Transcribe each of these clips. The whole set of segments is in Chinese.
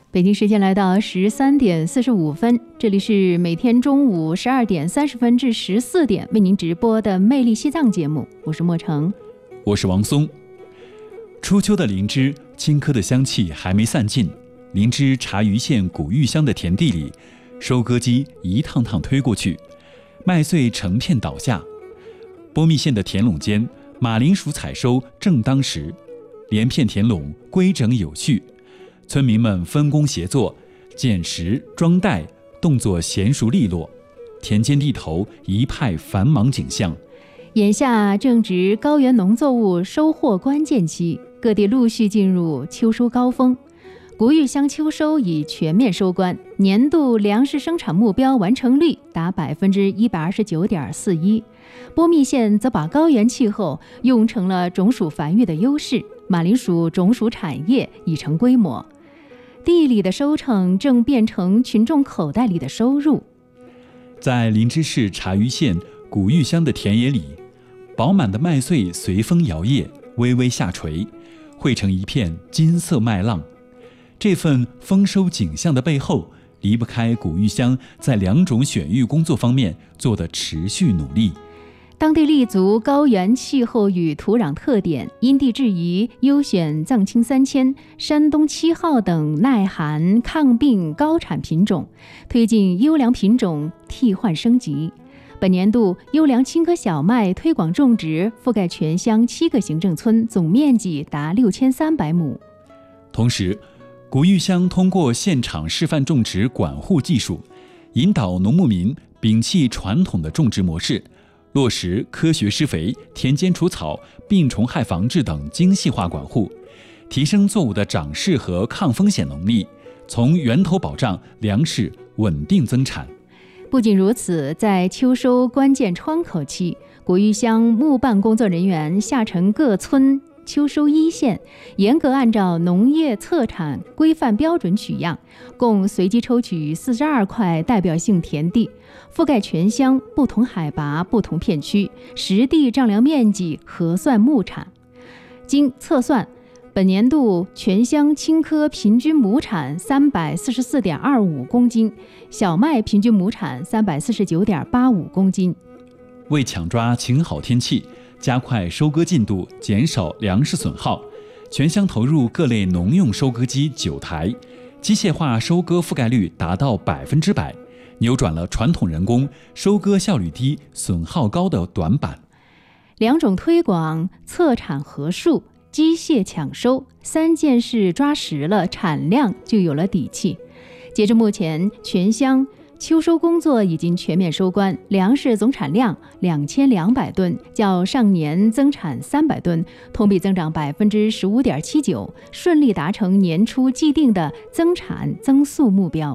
北京时间来到13点45分，这里是每天中午12点30分至14点为您直播的《魅力西藏》节目，我是莫成， 我是王松。初秋的灵芝，青稞的香气还没散尽，灵芝茶余县古玉乡的田地里，收割机一趟趟推过去，麦穗成片倒下。波密县的田垄间，马铃薯采收正当时，连片田垄规整有序，村民们分工协作，捡拾装袋，动作娴熟利落，田间地头一派繁忙景象。 眼下正值高原农作物收获关键期，各地陆续进入秋收高峰。古玉乡秋收已全面收官，年度粮食生产目标完成率达 129.41%。波密县则把高原气候用成了种属繁育的优势，马铃薯种属产业已成规模，地里的收成正变成群众口袋里的收入。 在林芝市茶余县古玉乡的田野里，饱满的麦穗随风摇曳，微微下垂，汇成一片金色麦浪。这份丰收景象的背后，离不开古玉乡在2种选育工作方面做的持续努力。 当地立足高原气候与土壤特点，因地制宜优选藏青3000、山东7号等耐寒、抗病、高产品种，推进优良品种替换升级。本年度优良青稞小麦推广种植覆盖全乡7个行政村，总面积达6300亩。 同时，古玉乡通过现场示范种植管护技术，引导农牧民摒弃传统的种植模式，落实科学施肥、田间除草、病虫害防治等精细化管护，提升作物的长势和抗风险能力，从源头保障粮食稳定增产。 不仅如此，在秋收关键窗口期，古玉乡牧办工作人员下沉各村秋收一线，严格按照农业测产规范标准取样，共随机抽取42块代表性田地，覆盖全乡不同海拔、不同片区，实地丈量面积核算牧产。经测算，本年度全乡青稞平均亩产 344.25 公斤，小麦平均亩产 349.85 公斤。 为抢抓晴好天气，加快收割进度，减少粮食损耗，全乡投入各类农用收割机9台，机械化收割覆盖率达到100%，扭转了传统人工收割效率低、损耗高的短板。 2种推广、测产核数、机械抢收3件事抓实了，产量就有了底气。截至目前，全乡秋收工作已经全面收官，粮食总产量2200吨，较上年增产300吨，同比增长 15.79%， 顺利达成年初既定的增产增速目标。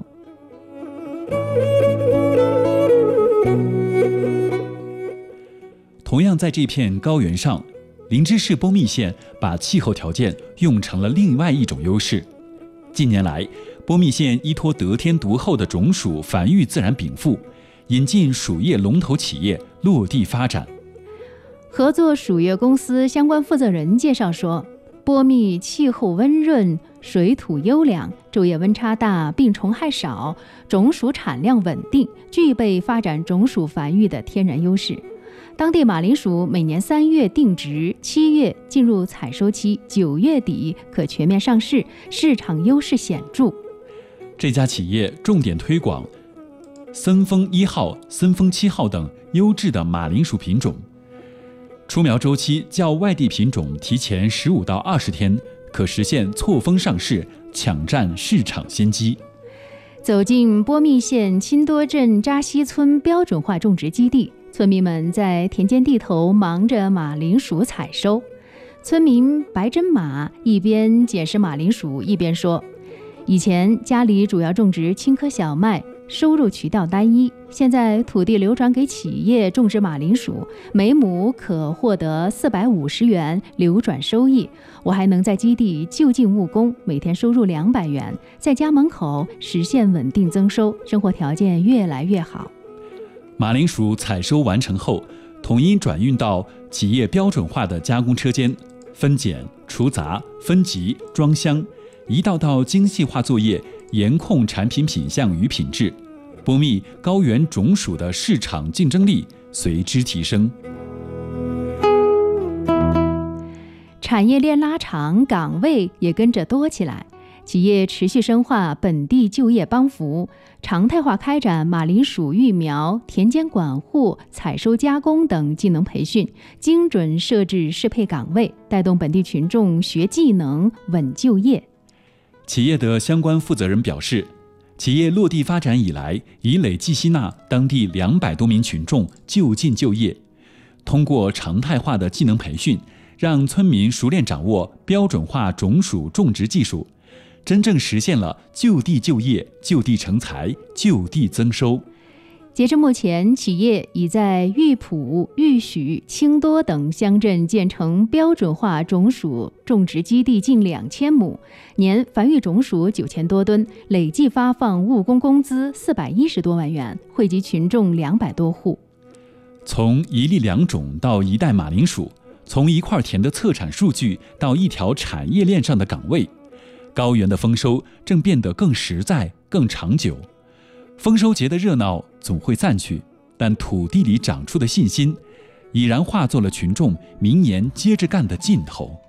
同样在这片高原上，林芝市波密县把气候条件用成了另外一种优势。近年来，波密县依托得天独厚的种属繁育自然禀赋，引进属业龙头企业落地发展。 合作属业公司相关负责人介绍说，波密气候温润，水土优良，昼夜温差大，病虫害少，种属产量稳定，具备发展种属繁育的天然优势。当地马铃薯每年3月定植，7月进入采收期，9月底可全面上市，市场优势显著。 这家企业重点推广森丰1号、森丰7号等优质的马铃薯品种，出苗周期较外地品种提前15到20天，可实现错峰上市，抢占市场先机。 走进波密县钦多镇扎西村标准化种植基地，村民们在田间地头忙着马铃薯采收。村民白真马一边捡拾马铃薯一边说，以前家里主要种植青稞小麦，收入渠道单一，现在土地流转给企业种植马铃薯，每亩可获得450元流转收益，我还能在基地就近务工，每天收入200元，在家门口实现稳定增收，生活条件越来越好。 马铃薯采收完成后，统一转运到企业标准化的加工车间，分拣、除杂、分级、装箱，一道道精细化作业严控产品品相与品质，波密高原种属的市场竞争力随之提升。 产业链拉长，岗位也跟着多起来。企业持续深化本地就业帮扶，常态化开展马铃薯育苗、田间管护、采收加工等技能培训，精准设置适配岗位，带动本地群众学技能、稳就业。 企业的相关负责人表示，企业落地发展以来，已累计吸纳当地200多名群众就近就业。通过常态化的技能培训，让村民熟练掌握标准化种属种植技术，真正实现了就地就业、就地成才、就地增收。 截至目前，企业已在玉浦、玉许、青多等乡镇建成标准化种属种植基地近2000亩，年繁育种属9000多吨，累计发放务工工资410多万元，惠及群众200多户。从一粒2种到一袋马铃薯，从一块田的特产数据到一条产业链上的岗位，高原的丰收正变得更实在、更长久。丰收节的热闹总会散去，但土地里长出的信心，已然化作了群众明年接着干的劲头。